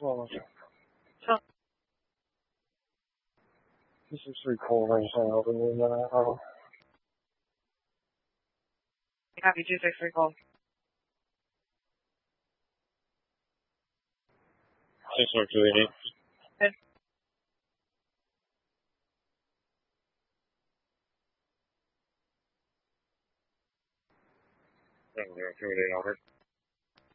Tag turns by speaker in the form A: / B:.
A: Oh,
B: So,
A: this is recording something in that.
B: copy 263 call.
A: 60280.
B: Good.
A: Yeah, 280 over.